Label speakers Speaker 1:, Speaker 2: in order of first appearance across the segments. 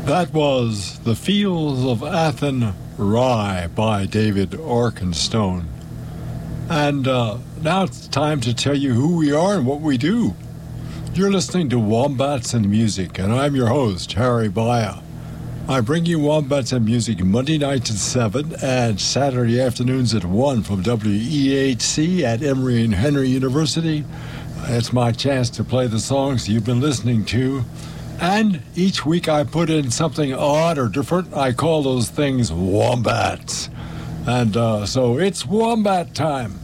Speaker 1: That was The Fields of Athen Rye by David Arkenstone. And now it's time to tell you who we are and what we do. You're listening to Wombats and Music, and I'm your host, Harry Baya. I bring you Wombats and Music Monday nights at 7 and Saturday afternoons at 1 from WEHC at Emory and Henry University. It's my chance to play the songs you've been listening to. And each week I put in something odd or different. I call those things Wombats. And so it's Wombat time.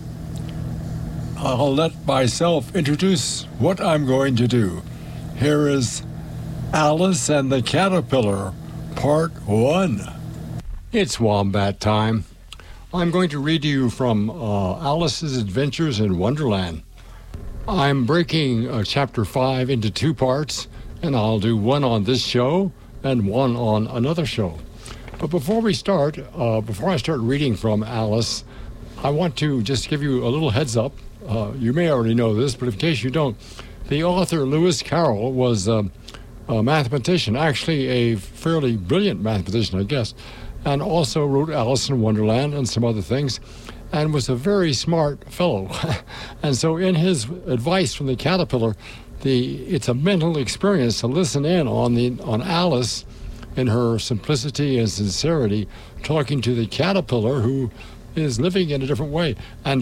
Speaker 1: I'll let myself introduce what I'm going to do. Here is Alice and the Caterpillar, Part 1. It's Wombat time. I'm going to read to you from Alice's Adventures in Wonderland. I'm breaking Chapter 5 into 2 parts, and I'll do one on this show and one on another show. But before I start reading from Alice, I want to just give you a little heads up. You may already know this, but in case you don't, the author Lewis Carroll was a mathematician, actually a fairly brilliant mathematician, I guess, and also wrote Alice in Wonderland and some other things, and was a very smart fellow. And so in his advice from the caterpillar, it's a mental experience to listen in on Alice in her simplicity and sincerity, talking to the caterpillar who is living in a different way. And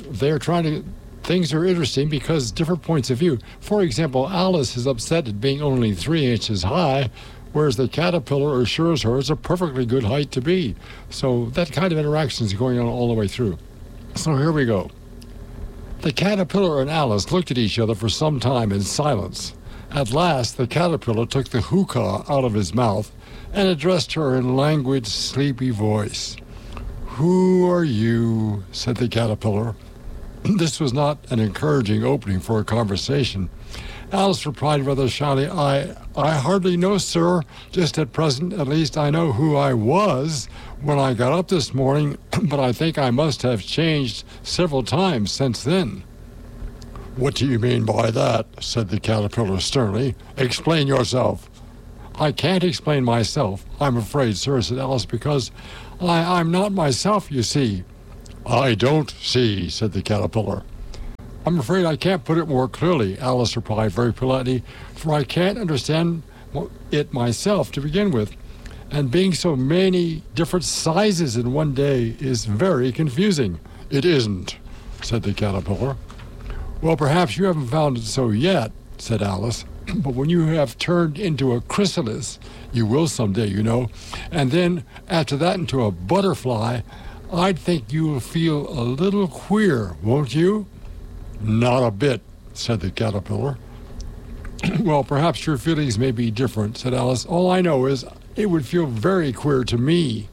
Speaker 1: things are interesting because different points of view. For example, Alice is upset at being only 3 inches high, whereas the caterpillar assures her it's a perfectly good height to be. So that kind of interaction is going on all the way through. So here we go. The caterpillar and Alice looked at each other for some time in silence. At last, the caterpillar took the hookah out of his mouth and addressed her in languid, sleepy voice. "Who are you?" said the caterpillar. This was not an encouraging opening for a conversation. Alice replied rather shyly, I hardly know, sir. Just at present, at least, I know who I was when I got up this morning, but I think I must have changed several times since then." "What do you mean by that?" said the caterpillar sternly. "Explain yourself." "I can't explain myself, I'm afraid, sir," said Alice, "because I'm not myself, you see." "I don't see," said the caterpillar. "I'm afraid I can't put it more clearly," Alice replied very politely, "for I can't understand it myself to begin with. And being so many different sizes in one day is very confusing." "It isn't," said the caterpillar. "Well, perhaps you haven't found it so yet," said Alice. "But when you have turned into a chrysalis, you will someday, you know, and then after that into a butterfly, I'd think you'll feel a little queer, won't you?" "Not a bit," said the caterpillar. "Well, perhaps your feelings may be different," said Alice. "All I know is it would feel very queer to me."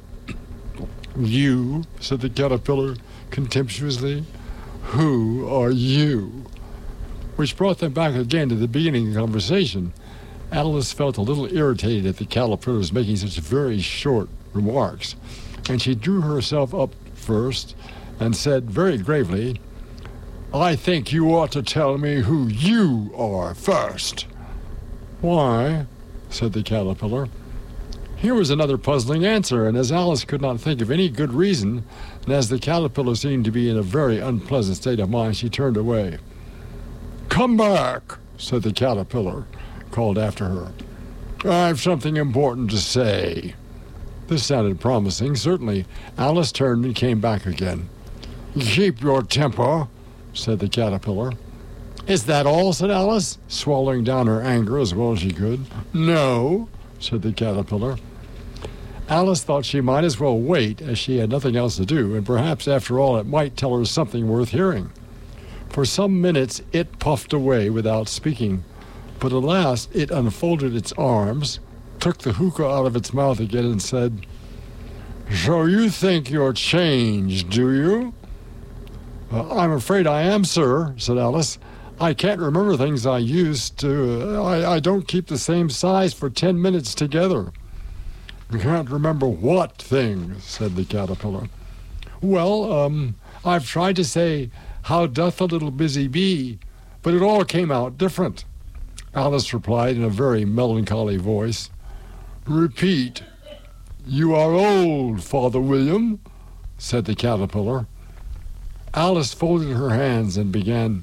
Speaker 1: "You?" said the caterpillar contemptuously. "Who are you?" Which brought them back again to the beginning of the conversation. Alice felt a little irritated at the caterpillar's making such very short remarks, and she drew herself up first and said very gravely, "I think you ought to tell me who you are first." "Why?" said the caterpillar. Here was another puzzling answer, and as Alice could not think of any good reason, and as the caterpillar seemed to be in a very unpleasant state of mind, she turned away. "Come back," said the caterpillar, called after her. "I've something important to say." This sounded promising, certainly. Alice turned and came back again. "Keep your temper," said the caterpillar. "Is that all?" said Alice, swallowing down her anger as well as she could. "No," said the caterpillar. Alice thought she might as well wait, as she had nothing else to do, and perhaps after all it might tell her something worth hearing. For some minutes it puffed away without speaking, but at last it unfolded its arms, took the hookah out of its mouth again, and said, "So you think you're changed, do you?" "I'm afraid I am, sir," said Alice. "I can't remember things I used to. I don't keep the same size for 10 minutes together." "You can't remember what things?" said the caterpillar. "Well, I've tried to say, 'How doth a little busy bee?' but it all came out different." Alice replied in a very melancholy voice, Repeat. You are old, Father William, said the caterpillar. Alice folded her hands and began.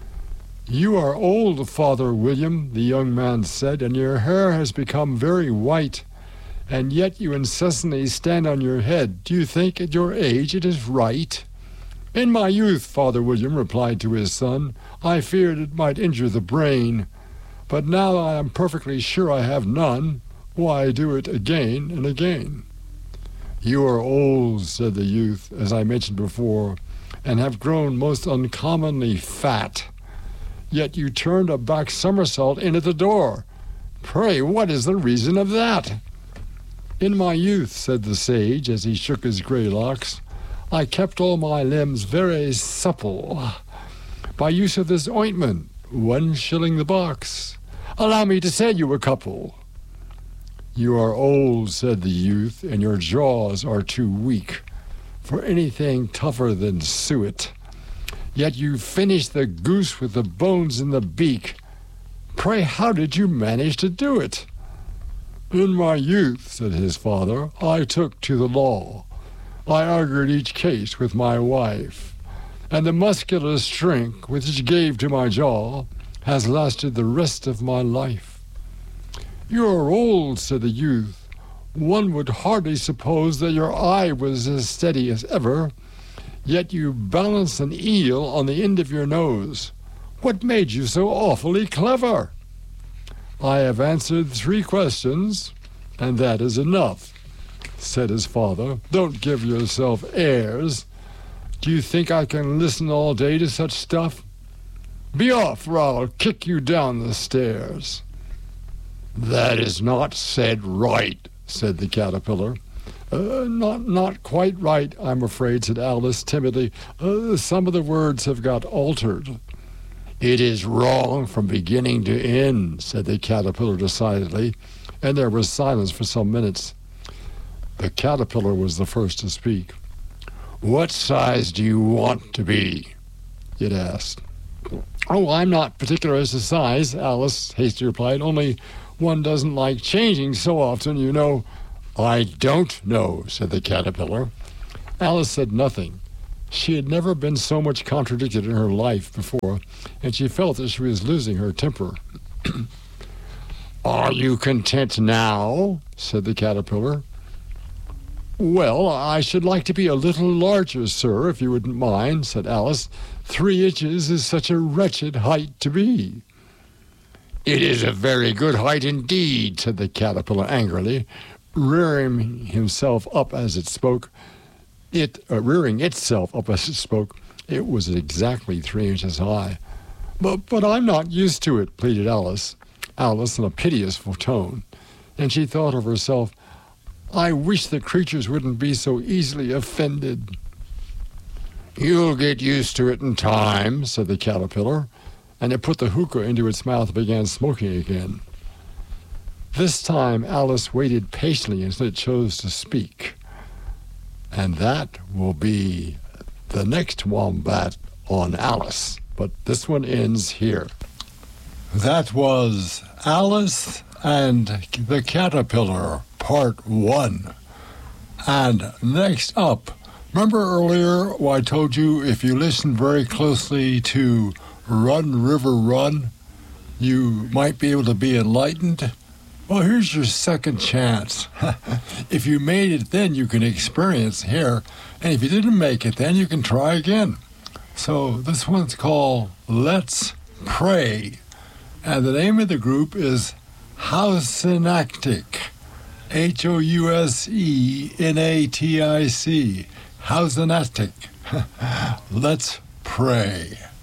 Speaker 1: You are old, Father William, the young man said, and your hair has become very white, and yet you incessantly stand on your head. Do you think at your age it is right? In my youth, Father William replied to his son, I feared it might injure the brain, but now I am perfectly sure I have none. Why do it again and again? You are old, said the youth, as I mentioned before, and have grown most uncommonly fat. Yet you turned a back somersault in at the door. Pray, what is the reason of that? In my youth, said the sage, as he shook his grey locks, I kept all my limbs very supple. By use of this ointment, 1 shilling the box. Allow me to sell you a couple. You are old, said the youth, and your jaws are too weak for anything tougher than suet. Yet you finished the goose with the bones in the beak. Pray, how did you manage to do it? In my youth, said his father, I took to the law. I argued each case with my wife, and the muscular strength which it gave to my jaw has lasted the rest of my life. You are old, said the youth. One would hardly suppose that your eye was as steady as ever, yet you balance an eel on the end of your nose. What made you so awfully clever? I have answered 3 questions, and that is enough, said his father. Don't give yourself airs. Do you think I can listen all day to such stuff? Be off, or I'll kick you down the stairs. That is not said right, said the caterpillar. Not quite right, I'm afraid, said Alice timidly. Some of the words have got altered. It is wrong from beginning to end, said the caterpillar decidedly, and there was silence for some minutes. The caterpillar was the first to speak. What size do you want to be? It asked. Oh, I'm not particular as to size, Alice hastily replied, only one doesn't like changing so often, you know. I don't know, said the caterpillar. Alice said nothing. She had never been so much contradicted in her life before, and she felt that she was losing her temper. Are you content now? Said the caterpillar. Well, I should like to be a little larger, sir, if you wouldn't mind, said Alice. 3 inches is such a wretched height to be. It is a very good height indeed, said the caterpillar angrily, rearing itself up as it spoke. It was exactly 3 inches high. But I'm not used to it, pleaded Alice in a piteous tone, and she thought of herself, I wish the creatures wouldn't be so easily offended. You'll get used to it in time, said the caterpillar, and it put the hookah into its mouth and began smoking again. This time Alice waited patiently until it chose to speak. And that will be the next Wombat on Alice. But this one ends here. That was Alice and the Caterpillar, Part 1. And next up, remember earlier I told you if you listen very closely to Run, River, Run, you might be able to be enlightened? Well, here's your second chance. If you made it then, you can experience here. And if you didn't make it then, you can try again. So this one's called Let's Pray. And the name of the group is Housenatic. Housenatic. Housenatic. Let's pray.